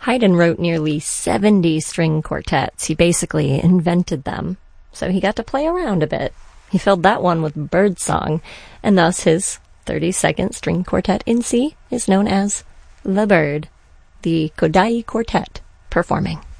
Haydn wrote nearly 70 string quartets. He basically invented them, so he got to play around a bit. He filled that one with birdsong, and thus his 32nd string quartet in C is known as The Bird, the Kodály Quartet performing.